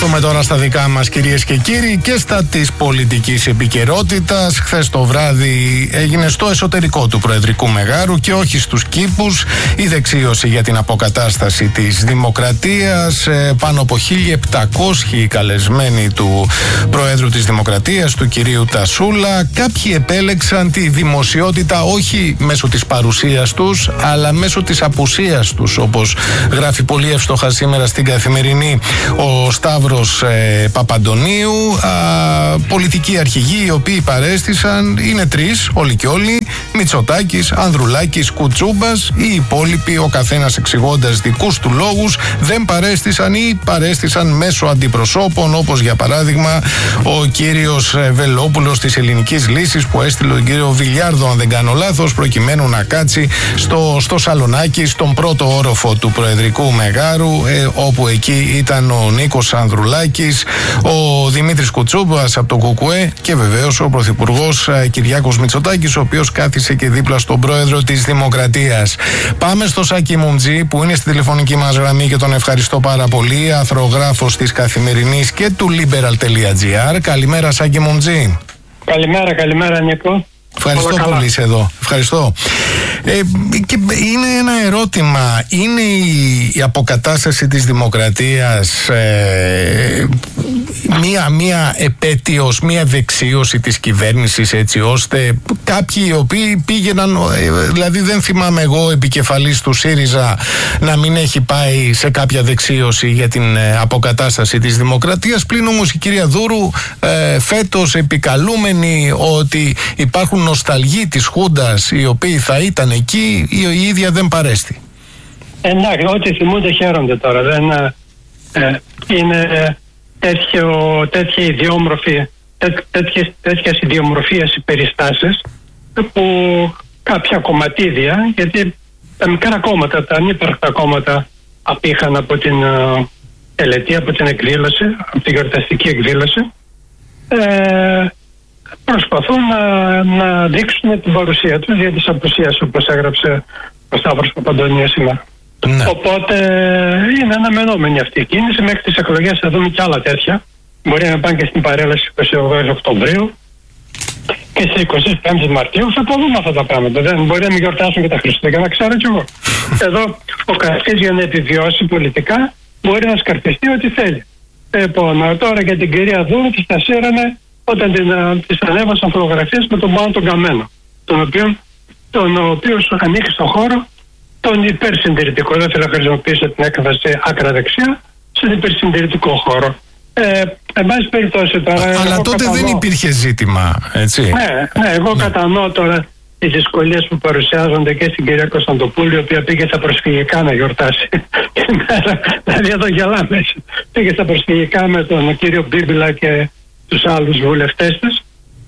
έρθουμε τώρα στα δικά μας, κυρίες και κύριοι, και στα της πολιτικής επικαιρότητας. Χθες το βράδυ έγινε στο εσωτερικό του Προεδρικού Μεγάρου και όχι στους κήπους η δεξίωση για την αποκατάσταση της δημοκρατίας. Πάνω από 1.700 καλεσμένοι του Προέδρου της Δημοκρατίας, του κυρίου Τασούλα. Κάποιοι επέλεξαν τη δημοσιότητα όχι μέσω της παρουσίας τους, αλλά μέσω της απουσίας τους, όπως γράφει πολύ εύστοχα σήμερα στην Καθημερινή ο Σταύρος Παπαντονίου. Πολιτικοί αρχηγοί οι οποίοι παρέστησαν είναι τρεις, όλοι και όλοι: Μητσοτάκης, Ανδρουλάκης, Κουτσούμπας. Οι υπόλοιποι, ο καθένας εξηγώντας δικούς του λόγους, δεν παρέστησαν ή παρέστησαν μέσω αντιπροσώπων, όπως για παράδειγμα ο κύριος Βελόπουλος της Ελληνικής Λύσης, που έστειλε τον κύριο Βιλιάρδο, αν δεν κάνω λάθος, προκειμένου να κάτσει στο σαλονάκι, στον πρώτο όροφο του Προεδρικού Μεγάρου, όπου εκεί ήταν ο Νίκος Ανδρουλάκης, ο Δημήτρης Κουτσούμπας από το ΚΚΕ και βεβαίως ο Πρωθυπουργός Κυριάκος Μητσοτάκης, ο οποίος κάθισε και δίπλα στον Πρόεδρο της Δημοκρατίας. Πάμε στο Σάκη Μουμτζή, που είναι στη τηλεφωνική μας γραμμή και τον ευχαριστώ πάρα πολύ, αθρογράφος της Καθημερινής και του Liberal.gr. Καλημέρα, Σάκη Μουμτζή. Καλημέρα Νίκο. Ευχαριστώ πολύ, είσαι εδώ. Ευχαριστώ. Και είναι ένα ερώτημα. Είναι η αποκατάσταση της δημοκρατίας μία επέτειος, μία δεξίωση της κυβέρνησης, έτσι ώστε κάποιοι οι οποίοι πήγαιναν, δηλαδή δεν θυμάμαι εγώ επικεφαλής του ΣΥΡΙΖΑ να μην έχει πάει σε κάποια δεξίωση για την αποκατάσταση της δημοκρατίας, πλην όμως η κυρία Δούρου φέτος επικαλούμενη ότι υπάρχουν νοσταλγοί της Χούντας οι οποίοι θα ήταν εκεί, η ίδια δεν παρέστη. Εντάξει, ό,τι θυμούνται χαίρονται τώρα. Δεν είναι τέτοια ιδιομορφίες οι περιστάσεις που κάποια κομματίδια, γιατί τα μικρά κόμματα, τα ανύπαρκτα κόμματα απήχαν από την τελετή, από την εκδήλωση, από την γιορταστική εκδήλωση, προσπαθούν να δείξουν την παρουσία τους για τις απουσίες, όπως έγραψε ο Σταύρος Παπαντονίου σήμερα. Ναι. Οπότε είναι αναμενόμενη αυτή η κίνηση. Μέχρι τις εκλογές θα δούμε και άλλα τέτοια. Μπορεί να πάνε και στην παρέλαση 28 Οκτωβρίου και στις 25 Μαρτίου. Θα το δούμε αυτά τα πράγματα. Δεν μπορεί να μην γιορτάσουν και τα Χριστούγεννα, ξέρω κι εγώ. Εδώ ο καθής για να επιβιώσει πολιτικά μπορεί να σκαρπιστεί ό,τι θέλει. Τώρα για την κυρία Δούρου της τα σύρανε όταν της ανέβασαν φωτογραφίες με τον Πάνο τον Καμένο, τον οποίο σου ανήκει στον χώρο τον υπερσυντηρητικό. Δεν θέλω να χρησιμοποιήσω την έκφραση άκρα δεξιά, στον υπερσυντηρητικό χώρο. Εν πάση περιπτώσει τώρα. Αλλά τότε δεν υπήρχε ζήτημα, έτσι. Ναι, εγώ κατανοώ τώρα τις δυσκολίες που παρουσιάζονται και στην κυρία Κωνσταντοπούλου, η οποία πήγε στα προσφυγικά να γιορτάσει. Δηλαδή εδώ γελάμε. Πήγε στα προσφυγικά με τον κύριο Μπίμπιλα και τους άλλους βουλευτές της.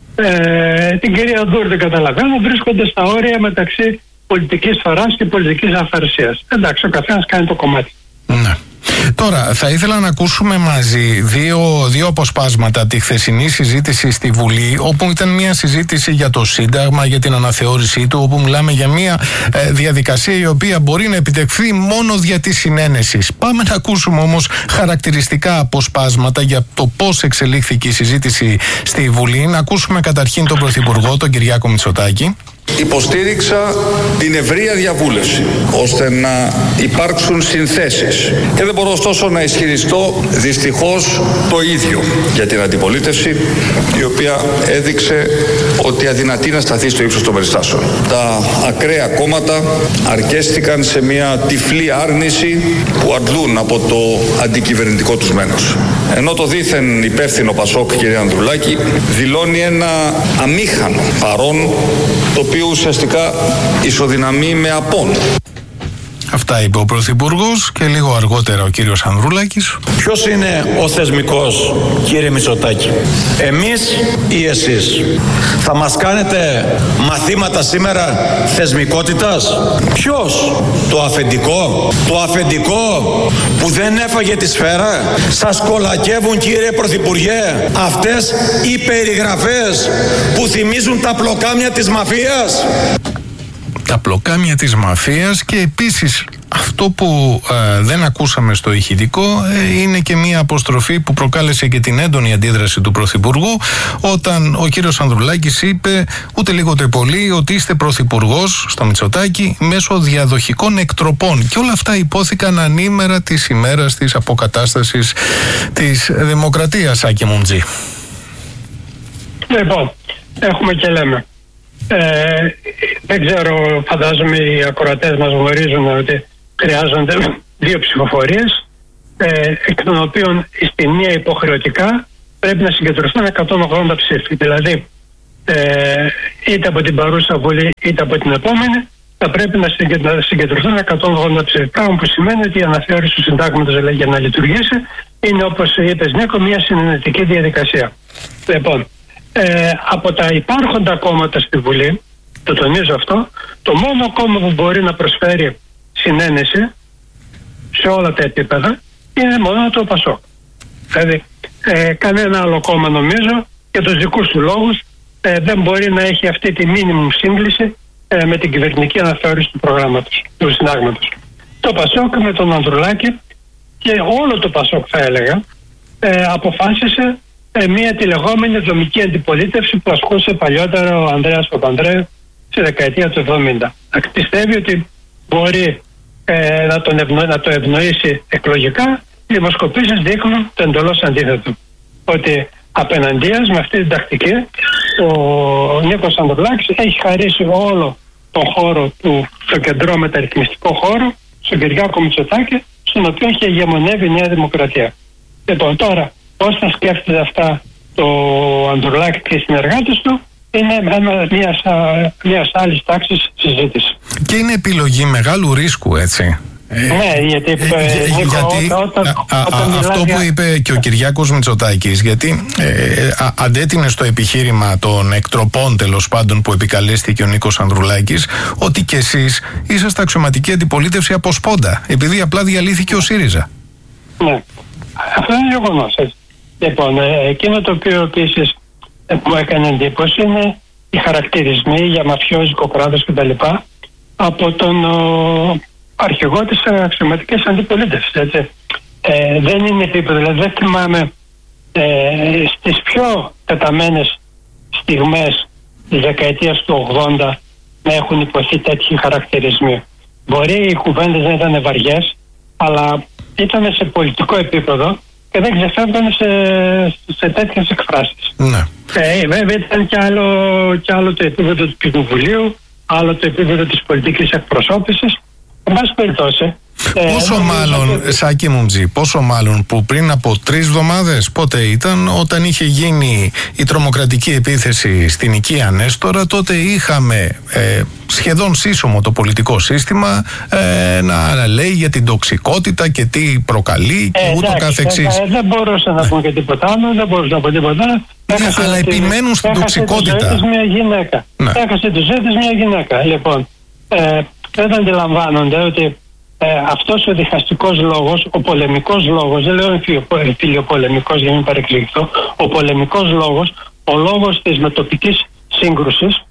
Την κυρία Δούρ δεν καταλαβαίνω, βρίσκονται στα όρια μεταξύ πολιτικής φαράς και πολιτικής αφαρσίας. Εντάξει, ο καθένας κάνει το κομμάτι. Ναι. Τώρα θα ήθελα να ακούσουμε μαζί δύο αποσπάσματα από τη χθεσινή συζήτηση στη Βουλή, όπου ήταν μια συζήτηση για το Σύνταγμα, για την αναθεώρησή του, όπου μιλάμε για μια διαδικασία η οποία μπορεί να επιτευχθεί μόνο δια της συνένεσης. Πάμε να ακούσουμε όμως χαρακτηριστικά αποσπάσματα για το πώς εξελίχθηκε η συζήτηση στη Βουλή. Να ακούσουμε καταρχήν τον Πρωθυπουργό, τον Κυριάκο Μητσοτάκη. Υποστήριξα την ευρεία διαβούλευση ώστε να υπάρξουν συνθέσεις και δεν μπορώ ωστόσο να ισχυριστώ δυστυχώς το ίδιο για την αντιπολίτευση, η οποία έδειξε ότι αδυνατεί να σταθεί στο ύψος των περιστάσεων. Τα ακραία κόμματα αρκέστηκαν σε μια τυφλή άρνηση που αντλούν από το αντικυβερνητικό τους μένος. Ενώ το δήθεν υπεύθυνο Πασόκ, κύριε Ανδρουλάκη, δηλώνει ένα αμήχανο παρόν, το οποίο ουσιαστικά ισοδυναμεί με απόν. Αυτά είπε ο Πρωθυπουργός και λίγο αργότερα ο κύριος Ανδρουλάκης. Ποιος είναι ο θεσμικός, κύριε Μητσοτάκη, εμείς ή εσείς? Θα μας κάνετε μαθήματα σήμερα θεσμικότητας? Ποιος? Το αφεντικό? Το αφεντικό που δεν έφαγε τη σφαίρα? Σας κολακεύουν, κύριε Πρωθυπουργέ, αυτές οι περιγραφές που θυμίζουν τα πλοκάμια της μαφίας? Τα πλοκάμια της μαφίας. Και επίσης Αυτό που δεν ακούσαμε στο ηχητικό είναι και μια αποστροφή που προκάλεσε και την έντονη αντίδραση του Πρωθυπουργού, όταν ο κύριος Ανδρουλάκης είπε ούτε λίγο ούτε πολύ ότι είστε Πρωθυπουργός στο Μητσοτάκη μέσω διαδοχικών εκτροπών, και όλα αυτά υπόθηκαν ανήμερα της ημέρας της αποκατάστασης της δημοκρατίας, Άκη Μουμτζή. Λοιπόν, έχουμε και λέμε. Δεν ξέρω, φαντάζομαι οι ακροατές μας γνωρίζουν ότι χρειάζονται 2 ψηφοφορίες, εκ των οποίων στη μία υποχρεωτικά πρέπει να συγκεντρωθούν 180 ψήφοι. Δηλαδή, είτε από την παρούσα Βουλή είτε από την επόμενη, θα πρέπει να συγκεντρωθούν 180 ψήφοι. Πράγμα που σημαίνει ότι η αναθεώρηση του συντάγματος για να λειτουργήσει είναι, όπως είπες Νίκο, μια συνενετική διαδικασία. Λοιπόν, από τα υπάρχοντα κόμματα στη Βουλή, το τονίζω αυτό, το μόνο κόμμα που μπορεί να προσφέρει συνένεση σε όλα τα επίπεδα είναι μόνο το ΠΑΣΟΚ. Δηλαδή κανένα άλλο κόμμα, νομίζω, για τους δικούς του λόγους δεν μπορεί να έχει αυτή τη μίνιμουμ σύγκληση με την κυβερνητική αναθεώρηση του προγράμματος, του συντάγματος. Το ΠΑΣΟΚ με τον Ανδρουλάκη και όλο το ΠΑΣΟΚ, θα έλεγα, αποφάσισε μια τη λεγόμενη δομική αντιπολίτευση που ασκούσε παλιότερα ο Ανδρέας Παπανδρέου στη δεκαετία του 70. Πιστεύει ότι μπορεί να το ευνοήσει εκλογικά. Οι δημοσκοπήσεις δείχνουν το εντελώς αντίθετο. Ότι απέναντίας με αυτή την τακτική ο Νίκος Ανδρουλάκης έχει χαρίσει όλο τον χώρο του, το κεντρό μεταρρυθμιστικό χώρο, στον Κυριάκο Μητσοτάκη, στον οποίο έχει ηγεμονεύει η Νέα Δημοκρατία. Λοιπόν, τώρα πώς θα σκέφτεται αυτά το Ανδρουλάκη και οι συνεργάτες του είναι μια άλλη τάξη συζήτηση. Και είναι επιλογή μεγάλου ρίσκου, έτσι. Ναι, γιατί αυτό που είπε και ο Κυριάκος Μητσοτάκης, γιατί αντέτεινε στο επιχείρημα των εκτροπών, τέλος πάντων, που επικαλέστηκε ο Νίκος Ανδρουλάκης, ότι κι εσείς είσαστε αξιωματική αντιπολίτευση από σπόντα, επειδή απλά διαλύθηκε ο ΣΥΡΙΖΑ. Ναι, αυτό είναι γεγονός. Λοιπόν, εκείνο το οποίο επίσης μου έκανε εντύπωση είναι οι χαρακτηρισμοί για μαφιόζικο κράτος κτλ. Από τον αρχηγό της αξιωματικής αντιπολίτευσης. Δεν είναι επίπεδο. Δηλαδή δεν θυμάμαι στις πιο τεταμένες στιγμές της δεκαετίας του 80 να έχουν υποθεί τέτοιοι χαρακτηρισμοί. Μπορεί οι κουβέντες να ήταν βαριές, αλλά ήταν σε πολιτικό επίπεδο και δεν ξεφεύγαν σε τέτοιες εκφράσεις. Ναι. Βέβαια ήταν και άλλο το επίπεδο του Κοινοβουλίου, άλλο το επίπεδο της πολιτικής εκπροσώπησης. Εν πάση περιπτώσει. Πόσο μάλλον, Σάκη Μουμτζή, πόσο μάλλον που πριν από 3 εβδομάδες, πότε ήταν, όταν είχε γίνει η τρομοκρατική επίθεση στην οικία Νέστορα, τότε είχαμε σχεδόν σύσσωμο το πολιτικό σύστημα να λέει για την τοξικότητα και τι προκαλεί και ούτω καθεξής. Δεν μπορούσα να πω και τίποτα άλλο, αλλά επιμένουν στην τοξικότητα. Έχασε τη ζωή της μια γυναίκα. Λοιπόν, δεν αντιλαμβάνονται ότι αυτός ο διχαστικός λόγος, ο πολεμικός λόγος, δεν λέω φιλιοπολεμικός για να μην παρεξηγηθώ, ο πολεμικός λόγος, ο λόγος της μετοπικής σύγκρουσης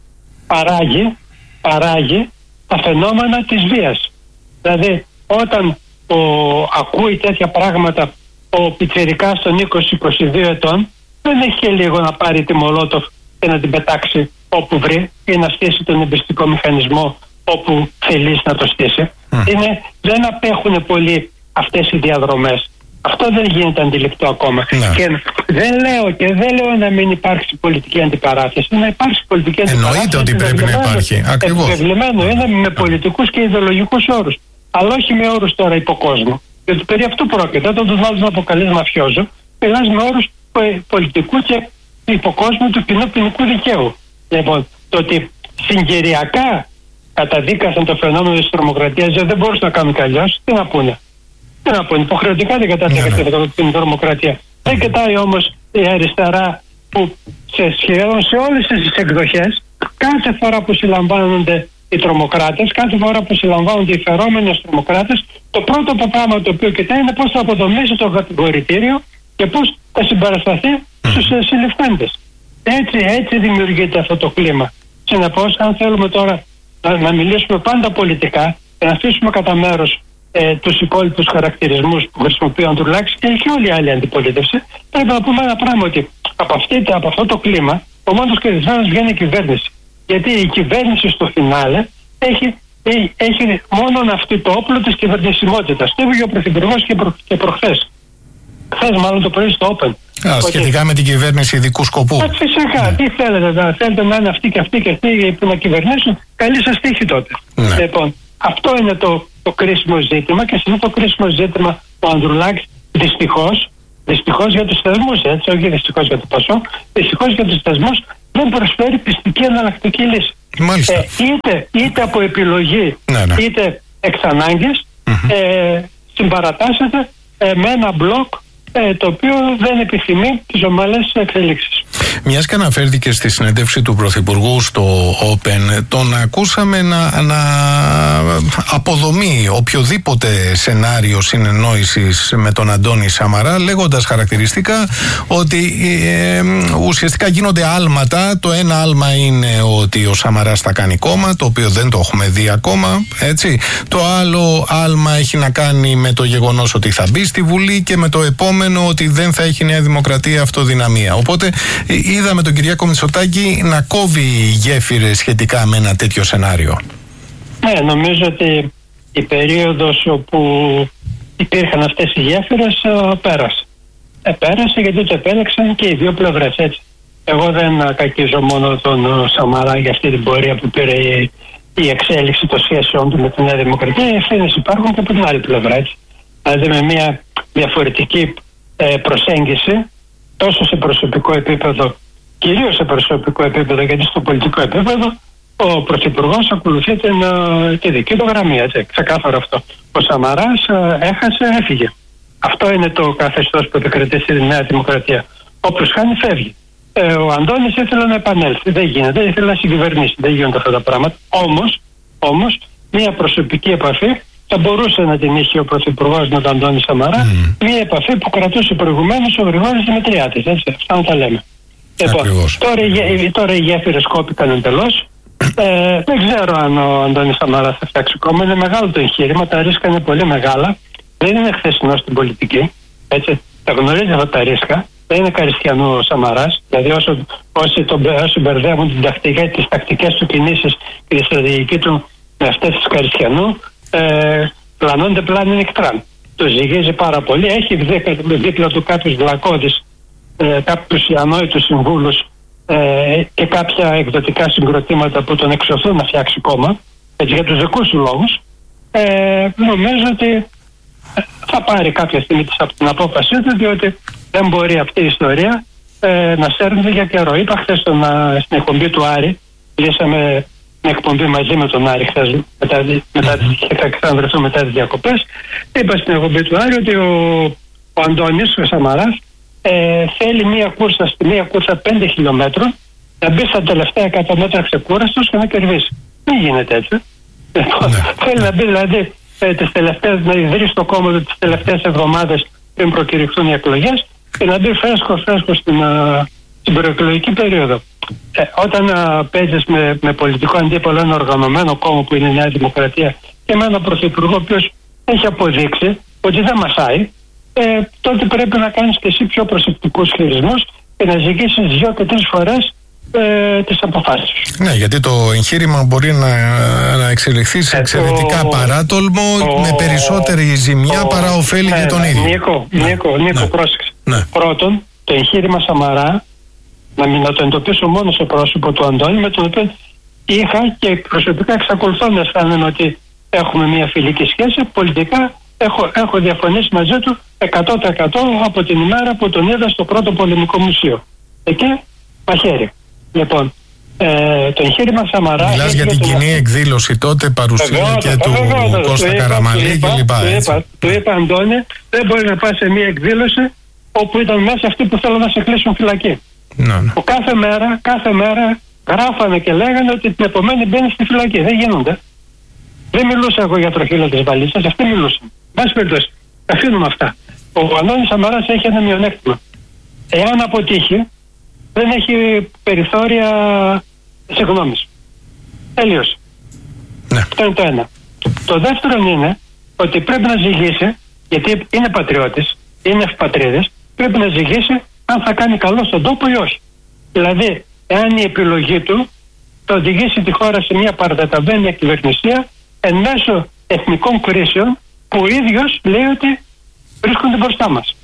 παράγει τα φαινόμενα της βίας. Δηλαδή όταν ακούει τέτοια πράγματα ο πιτσιρικάς των 20-22 ετών, δεν έχει και λίγο να πάρει τη Μολότοφ και να την πετάξει όπου βρει ή να στήσει τον εμπιστικό μηχανισμό όπου θελείς να το στήσει. Δεν απέχουν πολύ αυτές οι διαδρομές. Αυτό δεν γίνεται αντιληπτό ακόμα. Και δεν λέω να μην υπάρξει πολιτική αντιπαράθεση. Να υπάρξει πολιτική αντιπαράθεση. Εννοείται ότι πρέπει να υπάρχει. Ακριβώς. Επιβεβλημένο είναι με πολιτικούς και ιδεολογικούς όρους. Αλλά όχι με όρους τώρα υποκόσμου. Γιατί περί αυτού πρόκειται. Όταν τους βάζεις να αποκαλείς μαφιόζο, μιλάς με όρους πολιτικού και υποκόσμου του κοινού ποινικού δικαίου. Λοιπόν, το ότι συγκυριακά καταδίκασαν το φαινόμενο της τρομοκρατίας, δεν μπορούσαν να κάνουν κι αλλιώς. Τι να πούνε. Υποχρεωτικά δεν καταδίκασαν την τρομοκρατία. Δεν κοιτάει όμως η αριστερά που σχεδόν σε όλες τις εκδοχές, κάθε φορά που συλλαμβάνονται οι τρομοκράτες, κάθε φορά που συλλαμβάνονται οι φερόμενοι τρομοκράτες, το πρώτο πράγμα το οποίο κοιτάει είναι πώς θα αποδομήσει το κατηγορητήριο και πώς θα συμπαρασταθεί στους συλληφθέντες. Έτσι δημιουργείται αυτό το κλίμα. Συνεπώς, αν θέλουμε τώρα να μιλήσουμε πάντα πολιτικά και να αφήσουμε κατά μέρος τους υπόλοιπους χαρακτηρισμούς που χρησιμοποιεί ο Ανδρουλάκης και όλη η άλλη αντιπολίτευση, πρέπει να πούμε ένα πράγμα, ότι από αυτό το κλίμα ο μόνος κερδισμένος βγαίνει η κυβέρνηση. Γιατί η κυβέρνηση στο φινάλε έχει μόνο αυτό το όπλο της κυβερνησιμότητας. Το είπε ο Πρωθυπουργός και προχθές. Χθες μάλλον το πρωί στο Open. Σχετικά με την κυβέρνηση ειδικού σκοπού. Φυσικά. Τι θέλετε να είναι αυτοί και αυτοί και αυτοί που να κυβερνήσουν? Καλή σας τύχη τότε. Ναι. Λοιπόν, αυτό είναι το κρίσιμο ζήτημα, και σε αυτό το κρίσιμο ζήτημα ο Ανδρουλάκης δυστυχώς για τους θεσμούς, έτσι, όχι δυστυχώς για το Πασό, δυστυχώς για τους θεσμούς δεν προσφέρει πιστική εναλλακτική λύση. Είτε από επιλογή, είτε εξ ανάγκης, συμπαρατάσσεται με ένα μπλοκ το οποίο δεν επιθυμεί τις ομαλές εξελίξεις. Μιας και αναφέρθηκε στη συνέντευξη του Πρωθυπουργού στο Open, τον ακούσαμε να αποδομεί οποιοδήποτε σενάριο συνεννόησης με τον Αντώνη Σαμαρά, λέγοντας χαρακτηριστικά ότι ουσιαστικά γίνονται άλματα. Το ένα άλμα είναι ότι ο Σαμαράς θα κάνει κόμμα, το οποίο δεν το έχουμε δει ακόμα, έτσι. Το άλλο άλμα έχει να κάνει με το γεγονός ότι θα μπει στη Βουλή, και με το επόμενο ότι δεν θα έχει Νέα Δημοκρατία αυτοδυναμία. Οπότε είδαμε τον Κυριάκο Μητσοτάκη να κόβει γέφυρες σχετικά με ένα τέτοιο σενάριο. Ναι, νομίζω ότι η περίοδος όπου υπήρχαν αυτές οι γέφυρες πέρασε. Πέρασε γιατί το επέλεξαν και οι δύο πλευρές, έτσι. Εγώ δεν κακίζω μόνο τον Σαμαρά για αυτή την πορεία που πήρε η εξέλιξη των σχέσεων του με τη Νέα Δημοκρατία. Οι ευθύνες υπάρχουν και από την άλλη πλευρά, έτσι. Δηλαδή με μια διαφορετική προσέγγιση, τόσο σε προσωπικό επίπεδο, κυρίως σε προσωπικό επίπεδο, γιατί στο πολιτικό επίπεδο ο Πρωθυπουργός ακολουθεί τη δική του γραμμή, έτσι, ξεκάθαρο αυτό. Ο Σαμαράς έχασε, έφυγε. Αυτό είναι το καθεστώς που επικρατεί στη Νέα Δημοκρατία. Όποιος χάνει, φεύγει. Ο Αντώνης ήθελε να επανέλθει. Δεν γίνεται, ήθελε να συγκυβερνήσει. Δεν γίνονται αυτά τα πράγματα. Όμως, μια προσωπική επαφή θα μπορούσε να την είχε ο Πρωθυπουργός με τον Αντώνη Σαμαρά, μια επαφή που κρατούσε προηγουμένως ο Γρηγόρης Δημητριάδης. Αυτά να τα λέμε. Τώρα οι γέφυρες κόπηκαν εντελώς. Δεν ξέρω αν ο Αντώνης Σαμαράς θα φτιάξει κόμμα. Είναι μεγάλο το εγχείρημα, τα ρίσκα είναι πολύ μεγάλα. Δεν είναι χθεσινό στην πολιτική. Έτσι. Τα γνωρίζει αυτά τα ρίσκα. Δεν είναι Καριστιανού ο Σαμαράς. Δηλαδή, όσοι μπερδεύουν τις τακτικές του κινήσεις και τη στρατηγική του με αυτές της Καριστιανού, πλανώνται πλάνη νικτράν. Το ζυγίζει πάρα πολύ. Έχει δίπλα του κάποιους βλακώδεις, κάποιους ανόητους συμβούλους και κάποια εκδοτικά συγκροτήματα που τον εξωθούν να φτιάξει κόμμα, έτσι, για τους δικούς του λόγους. Νομίζω ότι θα πάρει κάποια στιγμή την απόφασή του, διότι δεν μπορεί αυτή η ιστορία να σέρνεται για καιρό. Είπα χθες στην εκπομπή του Άρη, λύσαμε μια εκπομπή μαζί με τον Άρη χθες, θα βρεθούμε μετά τις διακοπές. Είπα στην εκπομπή του Άρη ότι ο Αντώνης, ο Σαμαράς, θέλει μία κούρσα 5 χιλιόμετρων να μπει στα τελευταία 100 μέτρα ξεκούραστος και να κερδίσει. Δεν γίνεται έτσι. Θέλει να μπει δηλαδή να ιδρύσει το κόμμα τις τελευταίες εβδομάδες πριν προκηρυχθούν οι εκλογές και να μπει φρέσκο στην προεκλογική περίοδο. Όταν παίζεις με πολιτικό αντίπολο ένα οργανωμένο κόμμα που είναι η Νέα Δημοκρατία και με έναν πρωθυπουργό ο οποίος έχει αποδείξει ότι δεν μασάει, τότε πρέπει να κάνεις και εσύ πιο προσεκτικούς χειρισμούς και να ζυγίσεις 2 και 3 φορές τις αποφάσεις. Ναι, γιατί το εγχείρημα μπορεί να εξελιχθεί σε εξαιρετικά παράτολμο, με περισσότερη ζημιά παρά ωφέλη για τον ίδιο. Νίκο, πρόσεξε. Πρώτον, το εγχείρημα Σαμαρά, να το εντοπίσω μόνο στο πρόσωπο του Αντώνη, με τον οποίο είχα και προσωπικά εξακολουθώ να αισθάνομαι ότι έχουμε μια φιλική σχέση. Πολιτικά έχω διαφωνήσει μαζί του 100% από την ημέρα που τον είδα στο πρώτο πολεμικό μουσείο. Εκεί μαχαίρι. Λοιπόν, το εγχείρημα Σαμαρά... Μιλάς για την κοινή εκδήλωση τότε, παρουσία και του Κώστα Καραμανλή κλπ. Του είπα, Αντώνη, δεν μπορεί να πάει σε μια εκδήλωση όπου ήταν μέσα αυτοί που θέλουν να σε κλείσουν φυλακή. Που κάθε μέρα γράφανε και λέγανε ότι την επομένη μπαίνει στη φυλακή. Δεν γίνονται. Δεν μιλούσα εγώ για τροχύλα της βαλίτσας, αυτοί μιλούσαν. Βάση περιπτώσει, αφήνουμε αυτά. Ο Αντώνης Σαμαράς έχει ένα μειονέκτημα. Εάν αποτύχει, δεν έχει περιθώρια συγγνώμης. Τέλειωσε. Αυτό είναι το ένα. Το δεύτερο είναι ότι πρέπει να ζυγίσει, γιατί είναι πατριώτης, είναι ευπατρίδης, πρέπει να ζυγίσει αν θα κάνει καλό στον τόπο ή όχι. Δηλαδή, εάν η επιλογή του θα οδηγήσει τη χώρα σε μια παρατεταμένη κυβερνησία εν μέσω εθνικών κρίσεων που ο ίδιος λέει ότι βρίσκονται μπροστά μας.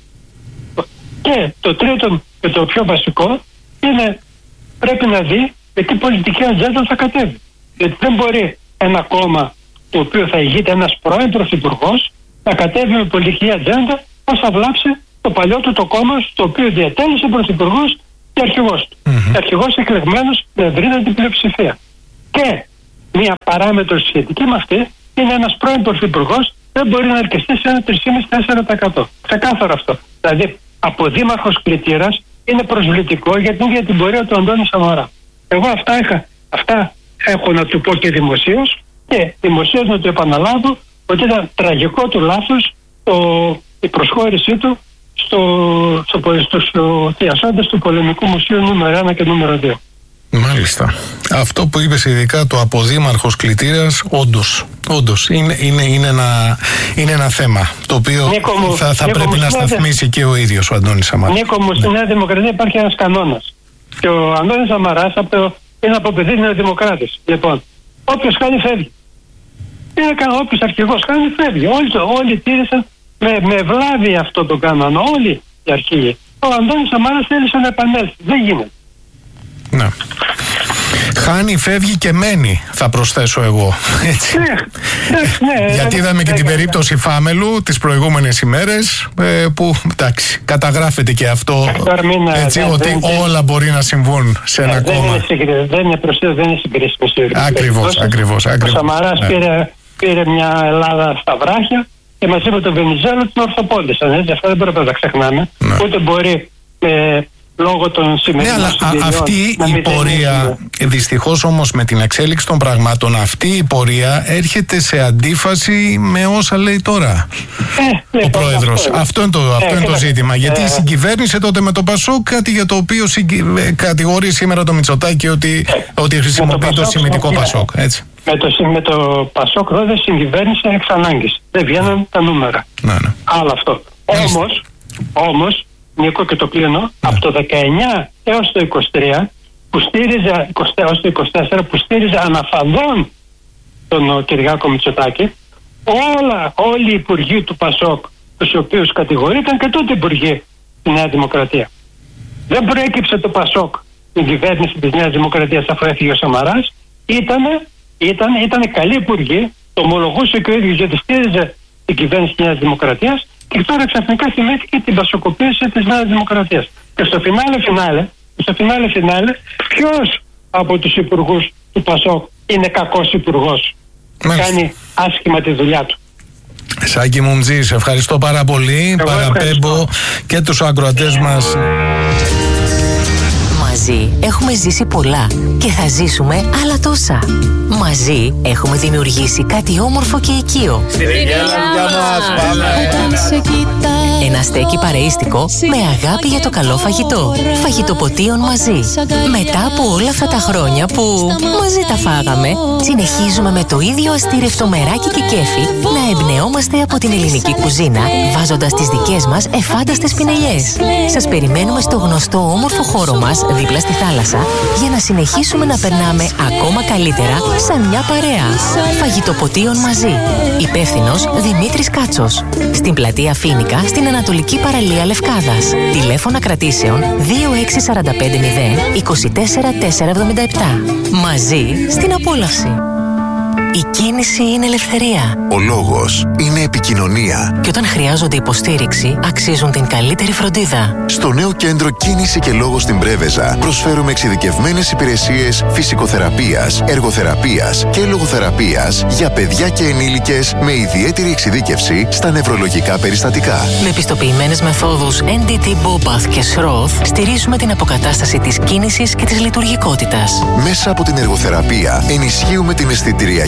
Και το τρίτο και το πιο βασικό είναι πρέπει να δει με τι πολιτική ατζέντα θα κατέβει. Γιατί δεν μπορεί ένα κόμμα το οποίο θα ηγείται ένας πρώην πρωθυπουργός να κατέβει με πολιτική ατζέντα πώς θα βλάψει το παλιό του το κόμμα στο οποίο διατέλεσε πρωθυπουργός και αρχηγός του. Και αρχηγός εκλεγμένος με ευρύτατη πλειοψηφία. Και μία παράμετρο σχετική με αυτή είναι ένας πρώην πρωθυπουργός δεν μπορεί να αρκεστεί σε ένα 3,5-4%. Ξεκάθαρο αυτό. Δηλαδή, από δήμαρχος κλητήρας είναι προσβλητικό για την πορεία του Αντώνη Σαμαρά. Εγώ αυτά έχω να του πω και δημοσίως και δημοσίως να του επαναλάβω ότι ήταν τραγικό του λάθος η προσχώρησή του στους θειασόντες του Πολεμικού Μουσείου νούμερο 1 και νούμερο 2. Μάλιστα. Αυτό που είπες ειδικά το αποδήμαρχος κλητήρας, όντως είναι ένα θέμα το οποίο θα πρέπει να σταθμίσει και ο ίδιος ο Αντώνης Σαμαράς. Νίκο μου, στη Νέα Δημοκρατία υπάρχει ένας κανόνας. Και ο Αντώνης Σαμαράς είναι από παιδί Νεοδημοκράτης. Λοιπόν, όποιος κάνει φεύγει. Όποιος αρχηγός κάνει φεύγει. Όλοι τήρησαν με βλάβη αυτό το κανόνα. Όλοι οι αρχηγοί. Ο Αντώνης Σαμαράς θέλησε να επανέλθει. Δεν γίνεται. Ναι. Χάνει, φεύγει και μένει, θα προσθέσω εγώ. Έτσι. Ναι, γιατί είδαμε και την περίπτωση Φάμελου τις προηγούμενες ημέρες που εντάξει, καταγράφεται και αυτό έτσι, ότι όλα μπορεί να συμβούν σε ένα κόμμα. Δεν είναι προσθέτω, δεν είναι συγκρίσιμο. Ακριβώς. Ο Σαμαράς πήρε μια Ελλάδα στα βράχια και μαζί με τον Βενιζέλο την ορθοπόντησαν. Αυτό δεν πρέπει να τα ξεχνάμε. Ούτε μπορεί λόγω των σημερινών αλλά αυτή η πορεία, δυστυχώς όμως με την εξέλιξη των πραγμάτων, αυτή η πορεία έρχεται σε αντίφαση με όσα λέει τώρα ο πρόεδρος. Αυτό είναι το ζήτημα. Γιατί συγκυβέρνησε τότε με το Πασόκ κάτι για το οποίο κατηγορεί σήμερα το Μητσοτάκη ότι χρησιμοποιεί το σημητικό Πασόκ. Έτσι. Με το Πασόκ δεν συγκυβέρνησε εξ ανάγκης. Δεν βγαίνουν τα νούμερα. Ναι. Άλλο αυτό. Όμως Νίκο, και το κλείνω, από το 19 έως το 23 που στήριζε, έως το 24 που στήριζε αναφανδόν τον Κυριάκο Μητσοτάκη, όλοι οι υπουργοί του Πασόκ, τους οποίους κατηγορήθηκαν και τότε υπουργοί στη Νέα Δημοκρατία. Δεν προέκυψε το Πασόκ την κυβέρνηση της Νέας Δημοκρατίας αφού έφυγε ο Σαμαράς. Ήταν καλοί υπουργοί, το ομολογούσε και ο ίδιος γιατί στήριζε την κυβέρνηση της Νέας Δημοκρατίας. Και τώρα ξαφνικά θυμήθηκε την πασοκοποίηση της Νέας Δημοκρατίας. Και στο φινάλε, ποιος από τους υπουργούς του Πασόκ είναι κακός υπουργός. Κάνει άσχημα τη δουλειά του. Σάκη Μουμτζή, σε ευχαριστώ πάρα πολύ. Παραπέμπω και τους ακροατές μας. Μαζί έχουμε ζήσει πολλά και θα ζήσουμε άλλα τόσα. Μαζί έχουμε δημιουργήσει κάτι όμορφο και οικείο. Ένα στέκι παρεΐστικο με αγάπη για το καλό φαγητό. Φαγητοποτίων μαζί. Μετά από όλα αυτά τα χρόνια που μαζί τα φάγαμε, συνεχίζουμε με το ίδιο αστήρευτο μεράκι και κέφι να εμπνεόμαστε από την ελληνική κουζίνα, βάζοντας τις δικές μας εφάνταστες πινελιές. Σας περιμένουμε στο γνωστό όμορφο χώρο μας δίπλα στη θάλασσα για να συνεχίσουμε να περνάμε ακόμα καλύτερα σαν μια παρέα. Φαγητοποτίων μαζί. Υπεύθυνος Δημήτρης Κάτσος. Στην πλατεία Φοίνικα, στην Ανατολική Παραλία Λευκάδας. Τηλέφωνα κρατήσεων 26450 24477. Μαζί στην απόλαυση. Η κίνηση είναι ελευθερία. Ο λόγος είναι επικοινωνία. Και όταν χρειάζονται υποστήριξη, αξίζουν την καλύτερη φροντίδα. Στο νέο κέντρο Κίνηση και Λόγος στην Πρέβεζα προσφέρουμε εξειδικευμένες υπηρεσίες φυσικοθεραπείας, εργοθεραπείας και λογοθεραπείας για παιδιά και ενήλικες με ιδιαίτερη εξειδίκευση στα νευρολογικά περιστατικά. Με πιστοποιημένες μεθόδους NDT, BOPATH και SROTH στηρίζουμε την αποκατάσταση της κίνησης και της λειτουργικότητας. Μέσα από την εργοθεραπεία ενισχύουμε την αισθητηριακή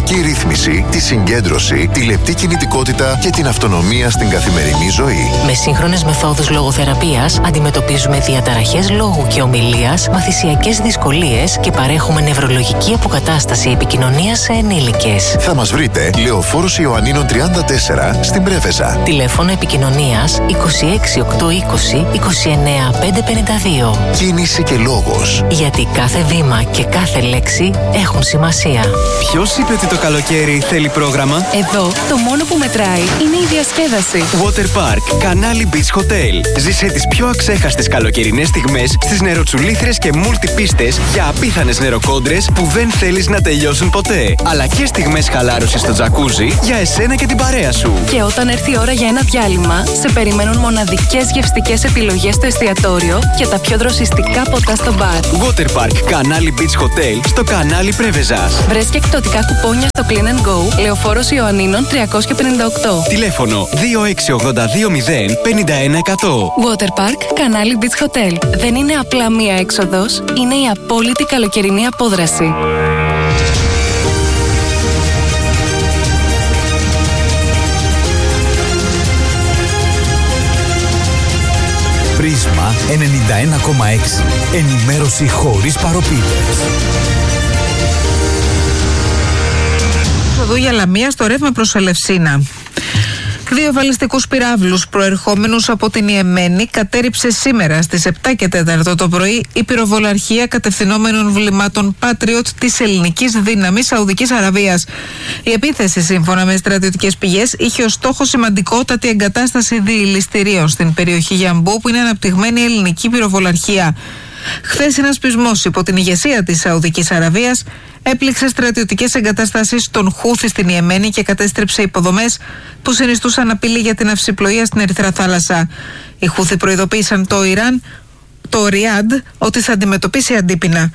ψηφιακή ρύθμιση, τη συγκέντρωση, τη λεπτή κινητικότητα και την αυτονομία στην καθημερινή ζωή. Με σύγχρονες μεθόδους λογοθεραπείας αντιμετωπίζουμε διαταραχές λόγου και ομιλίας, μαθησιακές δυσκολίες και παρέχουμε νευρολογική αποκατάσταση επικοινωνίας σε ενήλικες. Θα μας βρείτε Λεωφόρος Ιωαννίνων 34 στην Πρέβεζα. Τηλέφωνο επικοινωνίας 26 820 29 552. Κίνηση και λόγος. Γιατί κάθε βήμα και κάθε λέξη έχουν σημασία. Ποιος είπε ότι το καλοκαίρι θέλει πρόγραμμα? Εδώ το μόνο που μετράει είναι η διασκέδαση. Water Park, Κανάλι Beach Hotel. Ζήσε τις πιο αξέχαστες καλοκαιρινές στιγμές στις νεροτσουλήθρες και μουλτιπίστες για απίθανες νεροκόντρες που δεν θέλεις να τελειώσουν ποτέ. Αλλά και στιγμές χαλάρωσης στο τζακούζι για εσένα και την παρέα σου. Και όταν έρθει η ώρα για ένα διάλειμμα, σε περιμένουν μοναδικές γευστικές επιλογές στο εστιατόριο και τα πιο δροσιστικά ποτά στο μπαρ. Water Park, Κανάλι Beach Hotel στο Κανάλι Πρέβεζας. Βρες και εκπτωτικά κουπόνια στο Clean & Go, Λεωφόρος Ιωαννίνων 358. Τηλέφωνο 26820 51100. Water Park, Κανάλι Beach Hotel. Δεν είναι απλά μία έξοδος, είναι η απόλυτη καλοκαιρινή απόδραση. Πρίσμα 91,6. Ενημέρωση χωρίς παροπίδες. Οδού για Λαμία στο ρεύμα προς Ελευσίνα. 2 βαλιστικούς πυράβλους προερχόμενους από την Ιεμένη κατέριψε σήμερα στις 7 και 4 το πρωί η πυροβολαρχία κατευθυνόμενων βλημάτων Patriot της ελληνικής δύναμης Σαουδικής Αραβίας. Η επίθεση, σύμφωνα με στρατιωτικές πηγές, είχε ως στόχο σημαντικότατη εγκατάσταση διηληστηρίων στην περιοχή Γιαμπού, που είναι αναπτυγμένη ελληνική πυροβολαρχία. Χθες ένας πεισμός υπό την ηγεσία της Σαουδικής Αραβίας έπληξε στρατιωτικές εγκαταστάσεις των Χούθη στην Ιεμένη και κατέστρεψε υποδομές που συνιστούσαν απειλή για την αυσιπλοεία στην Ερυθρά Θάλασσα. Οι Χούθη προειδοποίησαν το Ριάντ, ότι θα αντιμετωπίσει αντίπεινα.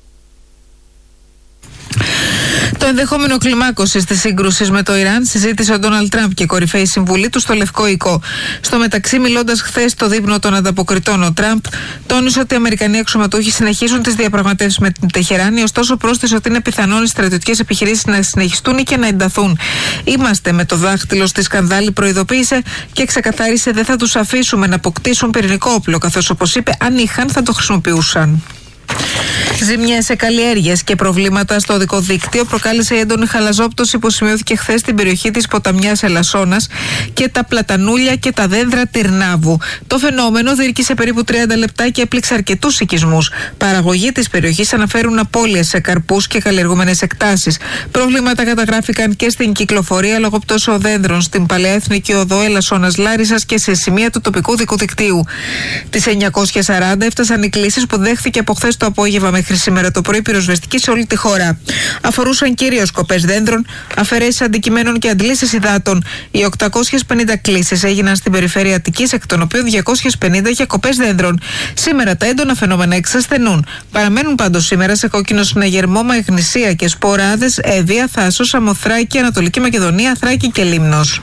Το ενδεχόμενο κλιμάκωση τη σύγκρουση με το Ιράν συζήτησε ο Ντόναλντ Τραμπ και κορυφαίοι συμβουλή του στο Λευκό Οικό. Στο μεταξύ, μιλώντας χθες στο δείπνο των ανταποκριτών, ο Τραμπ τόνισε ότι οι Αμερικανοί αξιωματούχοι συνεχίζουν τις διαπραγματεύσεις με την Τεχεράνη, ωστόσο πρόσθεσε ότι είναι πιθανόν οι στρατιωτικές επιχειρήσεις να συνεχιστούν ή και να ενταθούν. Είμαστε με το δάχτυλο στη σκανδάλη, προειδοποίησε και ξεκαθάρισε, δεν θα τους αφήσουμε να αποκτήσουν πυρηνικό όπλο, καθώς, όπως είπε, αν είχαν θα το χρησιμοποιούσαν. Ζημιές σε καλλιέργειες και προβλήματα στο οδικό δίκτυο προκάλεσε η έντονη χαλαζόπτωση που σημειώθηκε χθες στην περιοχή της ποταμιάς Ελασσόνας και τα πλατανούλια και τα δέντρα Τυρνάβου. Το φαινόμενο διήρκησε περίπου 30 λεπτά και έπληξε αρκετούς οικισμούς. Παραγωγοί της περιοχής αναφέρουν απώλειες σε καρπούς και καλλιεργούμενες εκτάσεις. Προβλήματα καταγράφηκαν και στην κυκλοφορία λόγω πτώσεων δέντρων στην Παλαιά Εθνική Οδό Ελασσόνας Λάρισσας και σε σημεία του τοπικού δικού δικτύου. Τις 940 έφτασαν οι κλήσεις που δέχθηκε από χθες το απόγευμα μέχρι σήμερα το πρωί πυροσβεστική σε όλη τη χώρα. Αφορούσαν κυρίως κοπές δέντρων, αφαιρέσεις αντικειμένων και αντλήσεις υδάτων. Οι 850 κλήσεις έγιναν στην περιφέρεια Αττικής, εκ των οποίων 250 για κοπές δέντρων. Σήμερα τα έντονα φαινόμενα εξασθενούν. Παραμένουν πάντως σήμερα σε κόκκινο συναγερμό Μαγνησία και Σποράδες, Εύβοια, Θάσος, Αμοθράκη, Ανατολική Μακεδονία, Θράκη και Λίμνος.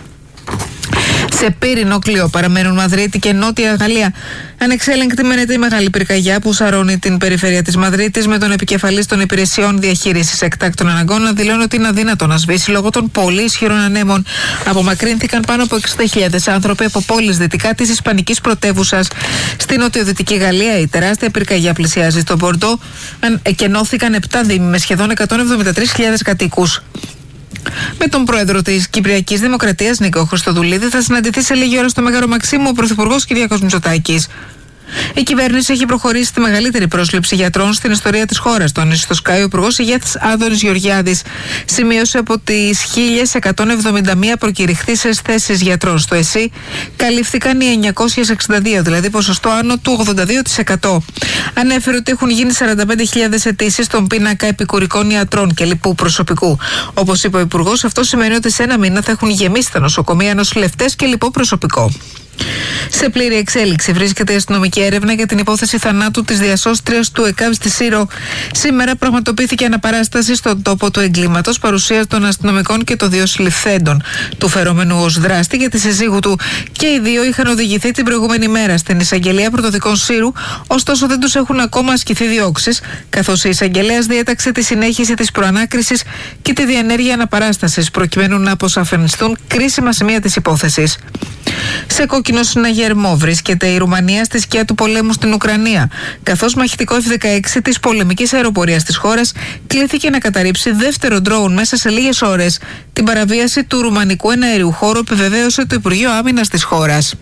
Σε πύρινο κλειό παραμένουν Μαδρίτη και Νότια Γαλλία. Ανεξέλεγκτη μένεται η μεγάλη πυρκαγιά που σαρώνει την περιφέρεια της Μαδρίτης, με τον επικεφαλής των υπηρεσιών διαχείρισης εκτάκτων αναγκών να δηλώνει ότι είναι αδύνατο να σβήσει λόγω των πολύ ισχυρών ανέμων. Απομακρύνθηκαν πάνω από 60.000 άνθρωποι από πόλεις δυτικά της Ισπανικής πρωτεύουσας. Στην νοτιοδυτική Γαλλία η τεράστια πυρκαγιά πλησιάζει στο Μπορντό. Εκενώθηκαν 7 δήμοι με σχεδόν 173.000 κατοίκους. Με τον πρόεδρο της Κυπριακής Δημοκρατίας, Νίκο Χριστοδουλίδη, θα συναντηθεί σε λίγη ώρα στο Μέγαρο Μαξίμου ο Πρωθυπουργός Κυριάκος Μητσοτάκης. Η κυβέρνηση έχει προχωρήσει στη μεγαλύτερη πρόσληψη γιατρών στην ιστορία της χώρας, τόνισε στο Sky ο Υπουργός Υγείας Άδωνης Γεωργιάδης. Σημείωσε από τις 1.171 προκηρυχθήσεις θέσεις γιατρών στο ΕΣΥ, καλύφθηκαν οι 962, δηλαδή ποσοστό άνω του 82%. Ανέφερε ότι έχουν γίνει 45.000 αιτήσεις στον πίνακα επικουρικών ιατρών και λοιπού προσωπικού. Όπως είπε ο Υπουργός, αυτό σημαίνει ότι σε ένα μήνα θα έχουν γεμίσει τα νοσοκομεία, νοσηλευτές και λοιπό προσωπικό. Σε πλήρη εξέλιξη βρίσκεται η αστυνομική έρευνα για την υπόθεση θανάτου της διασώστριας του ΕΚΑΒ στη Σύρο. Σήμερα πραγματοποιήθηκε αναπαράσταση στον τόπο του εγκλήματος, παρουσία των αστυνομικών και των δύο συλληφθέντων του φερόμενου ως δράστη για τη σύζυγου του. Και οι δύο είχαν οδηγηθεί την προηγούμενη μέρα στην εισαγγελία πρωτοδικών Σύρου, ωστόσο δεν τους έχουν ακόμα ασκηθεί διώξεις, καθώς η εισαγγελέας διέταξε τη συνέχιση της προανάκρισης και τη διενέργεια αναπαράστασης προκειμένου να αποσαφενιστούν κρίσιμα σημεία της υπόθεσης. Σε κόκκινο συναγερμό βρίσκεται η Ρουμανία στη σκιά του πολέμου στην Ουκρανία, καθώς μαχητικό F-16 της πολεμικής αεροπορίας της χώρας κλήθηκε να καταρρύψει δεύτερο ντρόουν μέσα σε λίγες ώρες. Την παραβίαση του ρουμανικού εναέριου χώρου επιβεβαίωσε το Υπουργείο Άμυνας της χώρας.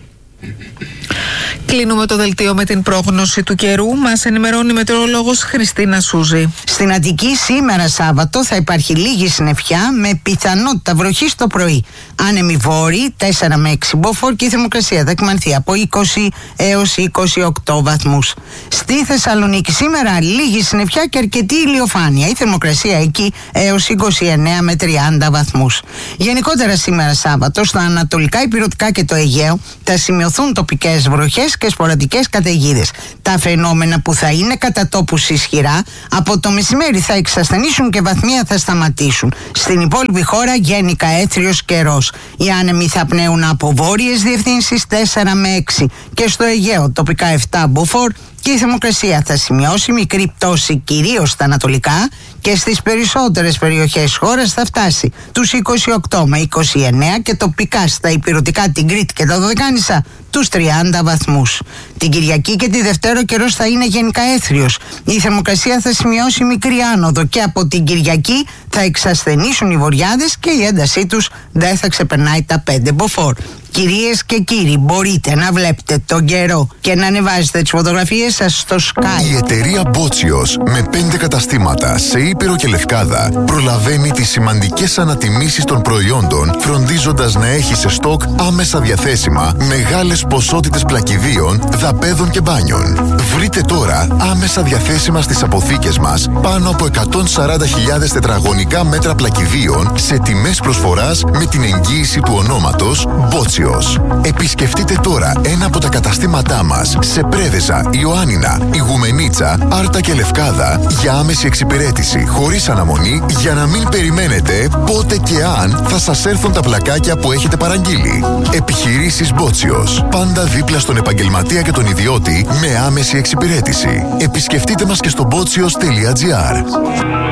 Κλείνουμε το δελτίο με την πρόγνωση του καιρού. Μας ενημερώνει η μετεωρολόγος Χριστίνα Σούζη. Στην Αττική σήμερα Σάββατο θα υπάρχει λίγη συννεφιά με πιθανότητα βροχής το πρωί. Άνεμοι βόρειοι 4 με 6 μποφόρ και η θερμοκρασία θα εκμανθεί από 20 έως 28 βαθμούς. Στη Θεσσαλονίκη σήμερα λίγη συννεφιά και αρκετή ηλιοφάνεια. Η θερμοκρασία εκεί έως 29 με 30 βαθμούς. Γενικότερα σήμερα Σάββατο στα ανατολικά ηπειρωτικά και το Αιγαίο θα σημειωθούν τοπικές βροχές και σποραδικές καταιγίδες. Τα φαινόμενα που θα είναι κατά τόπους ισχυρά από το μεσημέρι θα εξασθενήσουν και βαθμία θα σταματήσουν. Στην υπόλοιπη χώρα γενικά έθριος καιρός. Οι άνεμοι θα πνέουν από βόρειες διευθύνσεις 4 με 6 και στο Αιγαίο τοπικά 7 μποφόρ και η θερμοκρασία θα σημειώσει μικρή πτώση κυρίως στα ανατολικά και στις περισσότερες περιοχές χώρας θα φτάσει τους 28 με 29 και τοπικά στα ηπειρωτικά, την Κρήτη και τα Δωδεκάνησα τους 30 βαθμούς. Την Κυριακή και τη Δευτέρα ο καιρός θα είναι γενικά έθριος. Η θερμοκρασία θα σημειώσει μικρή άνοδο και από την Κυριακή θα εξασθενήσουν οι βοριάδες και η έντασή τους δεν θα ξεπερνάει τα 5 μποφόρ. Κυρίες και κύριοι, μπορείτε να βλέπετε τον καιρό και να ανεβάζετε τις φωτογραφίες σας στο Sky. Η εταιρεία Μπότσιος με 5 καταστήματα σε Ήπειρο και Λευκάδα προλαβαίνει τις σημαντικές ανατιμήσεις των προϊόντων, φροντίζοντας να έχει σε στόκ άμεσα διαθέσιμα μεγάλες ποσότητες πλακιδίων, δαπέδων και μπάνιων. Βρείτε τώρα άμεσα διαθέσιμα στις αποθήκες μας πάνω από 140.000 τετραγωνικά μέτρα πλακιδίων σε τιμές προσφοράς με την εγγύηση του ονόματος Μπότσιος. Επισκεφτείτε τώρα ένα από τα καταστήματά μας σε Πρέβεζα, Ιωάννινα, Ιγουμενίτσα, Άρτα και Λευκάδα για άμεση εξυπηρέτηση χωρίς αναμονή για να μην περιμένετε πότε και αν θα σας έρθουν τα πλακάκια που έχετε παραγγείλει. Επιχειρήσεις Μπότσιος. Πάντα δίπλα στον επαγγελματία και τον ιδιώτη με άμεση εξυπηρέτηση. Επισκεφτείτε μας και στο botsios.gr.